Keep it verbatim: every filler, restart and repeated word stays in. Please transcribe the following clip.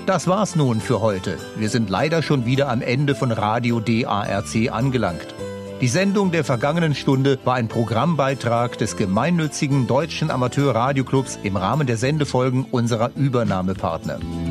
Das war's nun für heute. Wir sind leider schon wieder am Ende von Radio D A R C angelangt. Die Sendung der vergangenen Stunde war ein Programmbeitrag des gemeinnützigen Deutschen Amateurradioclubs im Rahmen der Sendefolgen unserer Übernahmepartner.